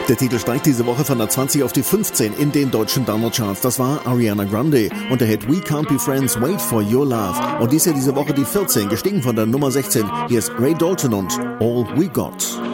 Der Titel steigt diese Woche von der 20 auf die 15 in den deutschen Download-Charts. Das war Ariana Grande und der Hit We Can't Be Friends, Wait for Your Love. Und dies ja diese Woche die 14, gestiegen von der Nummer 16. Hier ist Ray Dalton und All We Got.